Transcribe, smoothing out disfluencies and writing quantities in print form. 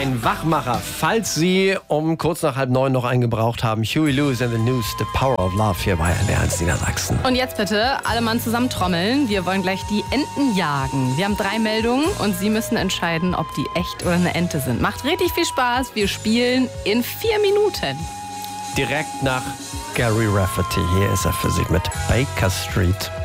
Ein Wachmacher, falls Sie um kurz nach 8:30 noch einen gebraucht haben. Huey Lewis and the News, The Power of Love hier bei NDR1 Niedersachsen. Und jetzt bitte alle Mann zusammen trommeln. Wir wollen gleich die Enten jagen. Wir haben 3 Meldungen und Sie müssen entscheiden, ob die echt oder eine Ente sind. Macht richtig viel Spaß. Wir spielen in 4 Minuten. Direkt nach Gary Rafferty. Hier ist er für Sie mit Baker Street.